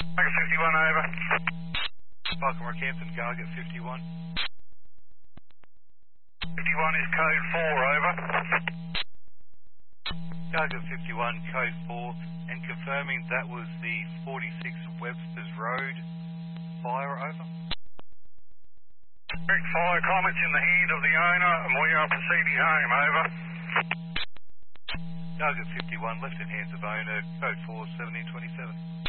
Target 51, over. Welcome, Rockhampton, Garget 51. 51 is code 4, over. Garget 51, code 4, and confirming that was the 46 Webster's Road fire, over. Direct fire comments in the hand of the owner, and we are proceeding home, over. Garget 51, left in hands of owner, code 4, 1727.